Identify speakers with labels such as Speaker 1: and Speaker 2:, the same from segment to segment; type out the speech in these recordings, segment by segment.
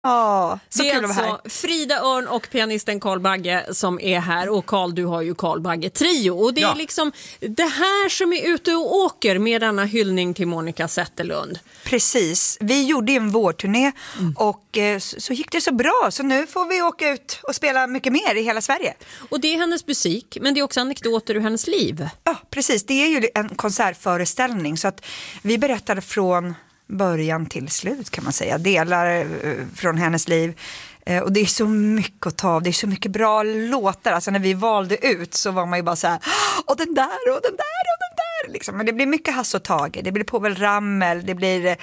Speaker 1: Ja, så
Speaker 2: det är
Speaker 1: kul att vara här.
Speaker 2: alltså Frida Örn och pianisten Carl Bagge som är här. Och Carl, du har ju Carl Bagge Trio. Och det är liksom det här som är ute och åker med denna hyllning till Monica Zetterlund.
Speaker 1: Precis, vi gjorde ju en vårturné och så gick det så bra. Så nu får vi åka ut och spela mycket mer i hela Sverige.
Speaker 2: Och det är hennes musik, men det är också anekdoter ur hennes liv.
Speaker 1: Ja, precis. Det är ju en konsertföreställning så att vi berättar från början till slut kan man säga. Delar från hennes liv. Och det är så mycket att ta av. Det är så mycket bra låtar. Alltså när vi valde ut så var man ju bara så här, och den där och den där och den där. Liksom. Men det blir mycket Hasse och Tage. Det blir Povel Ramel. Det blir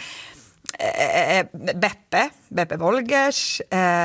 Speaker 1: Beppe Wolgers.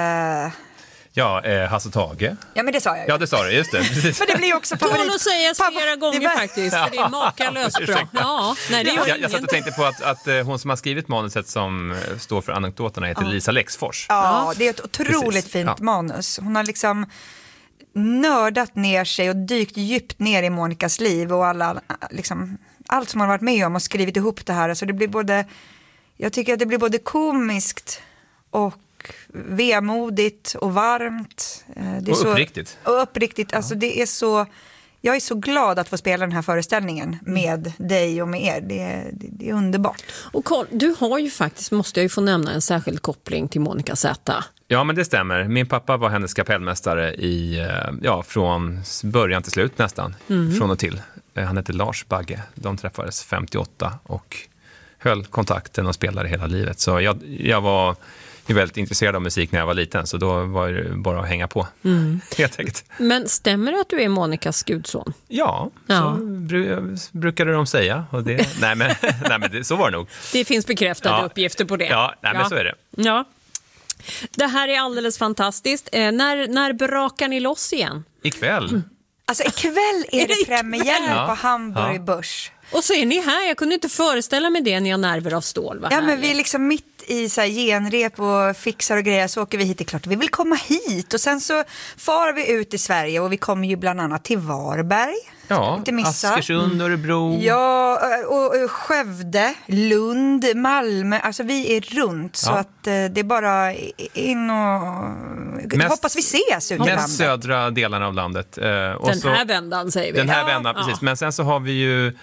Speaker 3: Hasse och Tage.
Speaker 1: Ja, men det sa jag ju.
Speaker 3: Ja, det sa du, just det. Precis.
Speaker 1: Men det blir också favorit.
Speaker 2: Tål att sägas flera gånger faktiskt, för det är makalöst bra. Ja, nej, det gör
Speaker 3: jag satt och tänkte på att hon som har skrivit manuset som står för anekdoterna heter Lisa Lexfors.
Speaker 1: Ja, det är ett otroligt fint manus. Hon har liksom nördat ner sig och dykt djupt ner i Monikas liv och allt som hon har varit med om och skrivit ihop det här. Alltså det blir jag tycker att det blir både komiskt och vemodigt och varmt. Det är
Speaker 3: uppriktigt.
Speaker 1: Och uppriktigt. Alltså det är så... Jag är så glad att få spela den här föreställningen med dig och med er. Det är underbart.
Speaker 2: Och Carl, du har ju faktiskt, måste jag ju få nämna, en särskild koppling till Monica Z.
Speaker 3: Ja, men det stämmer. Min pappa var hennes kapellmästare från början till slut nästan. Från och till. Han hette Lars Bagge. De träffades 58 och höll kontakten och spelade hela livet. Så jag var väldigt intresserad av musik när jag var liten, så då var det bara att hänga på. Helt enkelt.
Speaker 2: Men stämmer det att du är Monicas gudson?
Speaker 3: Ja. Så brukade de säga. Och nej, men så var det nog.
Speaker 2: Det finns bekräftade uppgifter på det.
Speaker 3: Ja, men så är det.
Speaker 2: Ja. Det här är alldeles fantastiskt. När brakar ni loss igen?
Speaker 3: Ikväll.
Speaker 1: Alltså ikväll är det premiär på Hamburg Börs.
Speaker 2: Och så är ni här, jag kunde inte föreställa mig det, ni har nerver av stål.
Speaker 1: Ja, men vi är liksom mitt i så här genrep och fixar och grejer, så åker vi hit, det är klart vi vill komma hit. Och sen så far vi ut i Sverige och vi kommer ju bland annat till Varberg.
Speaker 3: Ja,
Speaker 1: inte missa.
Speaker 3: Askersund, Örebro.
Speaker 1: Ja, och Skövde, Lund, Malmö. Alltså vi är runt så att det är bara in och... hoppas vi ses ut i landet.
Speaker 3: Mest södra delarna av landet. Och
Speaker 2: den här vändan säger vi.
Speaker 3: Den här vändan, precis. Men sen så har vi ju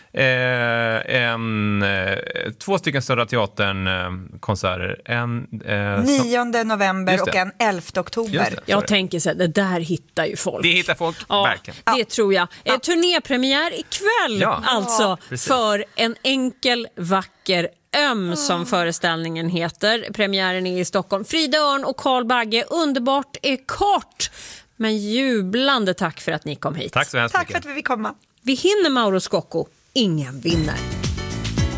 Speaker 3: 2 stycken Södra Teatern-konserter.
Speaker 1: 9 november och en 11 oktober.
Speaker 2: Jag tänker så här, det där hittar ju folk.
Speaker 3: Det hittar folk, verkligen.
Speaker 2: Det tror jag. Turnépremiär ikväll alltså för En enkel, vacker som föreställningen heter. Premiären är i Stockholm. Frida Örn och Carl Bagge, underbart är kort. Men jublande tack för att ni kom hit.
Speaker 3: Tack så hemskt mycket.
Speaker 1: Tack för att vi fick komma.
Speaker 2: Vi hinner Mauro Scocco. Ingen vinner.